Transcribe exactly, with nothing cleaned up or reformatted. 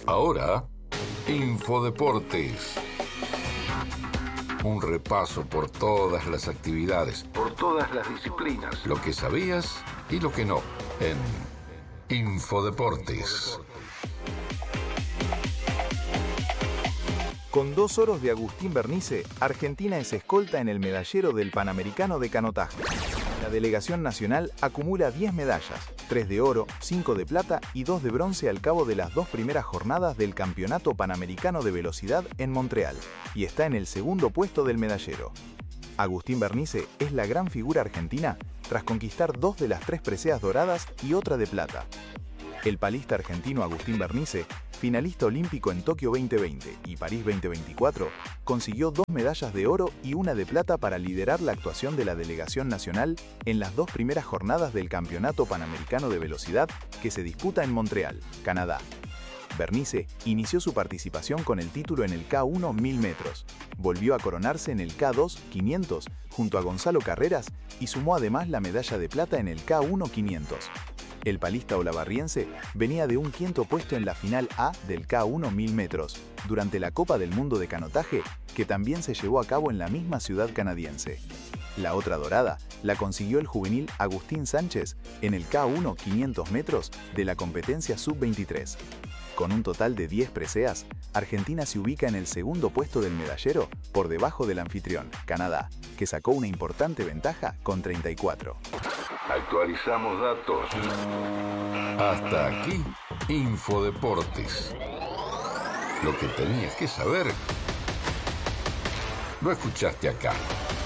Ahora, Infodeportes. Un repaso por todas las actividades, por todas las disciplinas, lo que sabías y lo que no, en Infodeportes. Con dos oros de Agustín Bernice, Argentina es escolta en el medallero del Panamericano de Canotaje. La delegación nacional acumula diez medallas, tres de oro, cinco de plata y dos de bronce al cabo de las dos primeras jornadas del Campeonato Panamericano de Velocidad en Montreal, y está en el segundo puesto del medallero. Agustín Bernice es la gran figura argentina tras conquistar dos de las tres preseas doradas y otra de plata. El palista argentino Agustín Bernice, finalista olímpico en Tokio veinte veinte y París veinte veinticuatro, consiguió dos medallas de oro y una de plata para liderar la actuación de la delegación nacional en las dos primeras jornadas del Campeonato Panamericano de Velocidad que se disputa en Montreal, Canadá. Bernice inició su participación con el título en el K uno mil metros, volvió a coronarse en el K dos quinientos junto a Gonzalo Carreras y sumó además la medalla de plata en el K uno quinientos. El palista olavarriense venía de un quinto puesto en la final A del K uno mil metros, durante la Copa del Mundo de Canotaje, que también se llevó a cabo en la misma ciudad canadiense. La otra dorada la consiguió el juvenil Agustín Sánchez en el K uno quinientos metros de la competencia sub veintitrés. Con un total de diez preseas, Argentina se ubica en el segundo puesto del medallero, por debajo del anfitrión, Canadá, que sacó una importante ventaja con treinta y cuatro. Actualizamos datos. Hasta aquí, Infodeportes. Lo que tenías que saber, lo escuchaste acá.